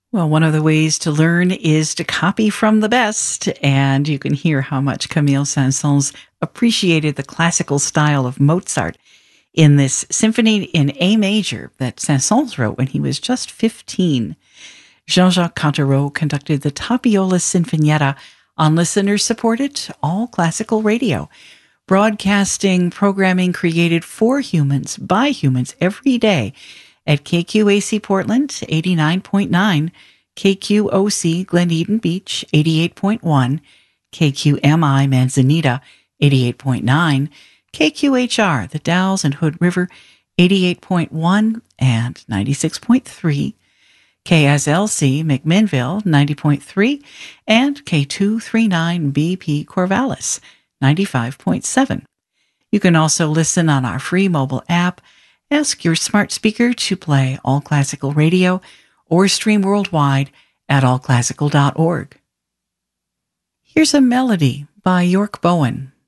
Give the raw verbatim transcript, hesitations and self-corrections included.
Well, one of the ways to learn is to copy from the best, and you can hear how much Camille Saint-Saëns appreciated the classical style of Mozart in this symphony in A major that Saint-Saëns wrote when he was just fifteen. Jean-Jacques Cantereau conducted the Tapiola Sinfonietta on listener-supported all classical radio, broadcasting programming created for humans by humans every day at K Q A C Portland, eighty-nine point nine, K Q O C Glen Eden Beach, eighty-eight point one, K Q M I Manzanita, eighty-eight point nine, K Q H R, the Dalles and Hood River, eighty-eight point one and ninety-six point three, K S L C McMinnville, ninety point three, and K two thirty-nine B P Corvallis, ninety-five point seven. You can also listen on our free mobile app. Ask your smart speaker to play All Classical Radio or stream worldwide at all classical dot org. Here's a melody by York Bowen.